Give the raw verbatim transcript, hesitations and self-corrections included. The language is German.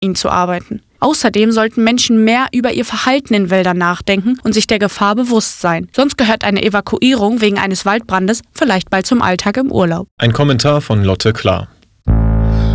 ihnen zu arbeiten. Außerdem sollten Menschen mehr über ihr Verhalten in Wäldern nachdenken und sich der Gefahr bewusst sein. Sonst gehört eine Evakuierung wegen eines Waldbrandes vielleicht bald zum Alltag im Urlaub. Ein Kommentar von Lotte Klar.